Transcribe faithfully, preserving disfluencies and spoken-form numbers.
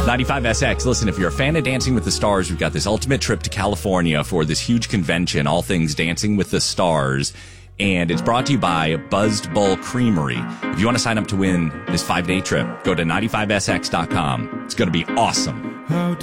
ninety-five S X. Listen, if you're a fan of Dancing with the Stars, we've got this ultimate trip to California for this huge convention, all things Dancing with the Stars. And it's brought to you by Buzzed Bull Creamery. If you want to sign up to win this five-day trip, go to ninety-five S X dot com. It's going to be awesome.